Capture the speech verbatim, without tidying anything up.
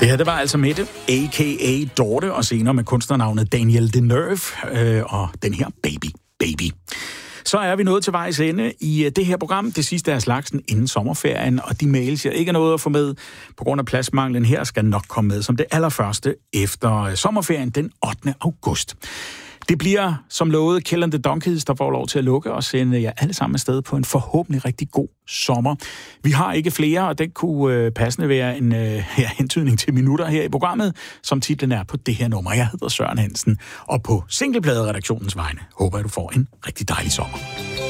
Det her, det var altså Mette, a k a. Dorte, og senere med kunstnernavnet Daniel Deneuve, øh, og den her Baby, Baby. Så er vi nået til vejs ende i det her program, det sidste af slagsen inden sommerferien, og de mails, jeg ikke er noget at få med på grund af pladsmanglen her, skal nok komme med som det allerførste efter sommerferien den ottende august. Det bliver, som lovet, Kill and the Donkeys, der får lov til at lukke og sende jer alle sammen afsted på en forhåbentlig rigtig god sommer. Vi har ikke flere, og det kunne øh, passende være en øh, ja, hentydning til minutter her i programmet, som titlen er på det her nummer. Jeg hedder Søren Hansen, og på Singleplade-redaktionens vegne håber jeg, du får en rigtig dejlig sommer.